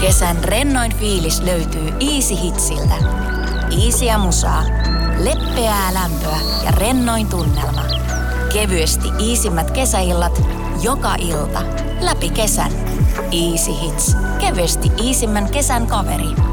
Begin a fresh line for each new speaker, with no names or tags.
Kesän rennoin fiilis löytyy Easy Hitsiltä. Easyä musaa, leppeää lämpöä ja rennoin tunnelma. Kevyesti iisimmät kesäillat joka ilta. Läpi kesän. Easy Hits. Kevyesti iisimmän kesän kaveri.